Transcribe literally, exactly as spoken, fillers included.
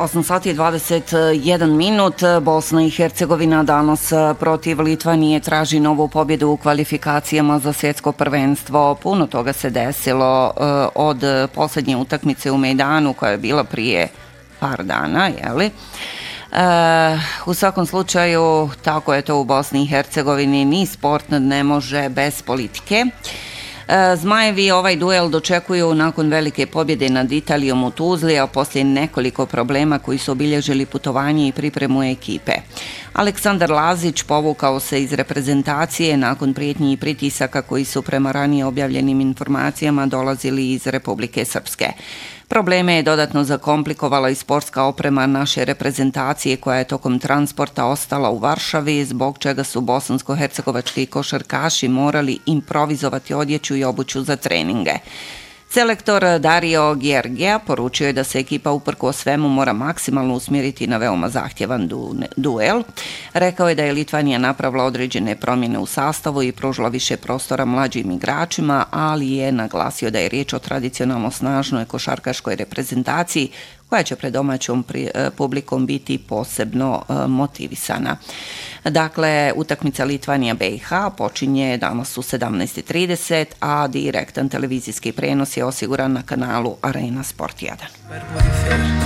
osam sati i dvadeset jedan minut. Bosna i Hercegovina danas protiv Litvanije traži novu pobjedu u kvalifikacijama za svjetsko prvenstvo. Puno toga se desilo od posljednje utakmice u Mejdanu koja je bila prije par dana, jeli? Uh, u svakom slučaju, tako je to u Bosni i Hercegovini, ni sport ne može bez politike. Zmajevi ovaj duel dočekuju nakon velike pobjede nad Italijom u Tuzli, a poslije nekoliko problema koji su obilježili putovanje i pripremu ekipe. Aleksandar Lazić povukao se iz reprezentacije nakon prijetnji i pritisaka koji su prema ranije objavljenim informacijama dolazili iz Republike Srpske. Probleme je dodatno zakomplikovala i sportska oprema naše reprezentacije koja je tokom transporta ostala u Varšavi, zbog čega su bosansko-hercegovački košarkaši morali improvizovati odjeću i obuću za treninge. Selektor Dario Gjergija poručio je da se ekipa uprko svemu mora maksimalno usmjeriti na veoma zahtjevan du- duel. Rekao je da je Litvanija napravila određene promjene u sastavu i pružila više prostora mlađim igračima, ali je naglasio da je riječ o tradicionalno snažnoj košarkaškoj reprezentaciji koja će pred domaćom pri, publikom biti posebno uh, motivisana. Dakle, utakmica Litvanija-B i H počinje danas u sedamnaest i trideset, a direktan televizijski prenos je osiguran na kanalu Arena Sport jedan.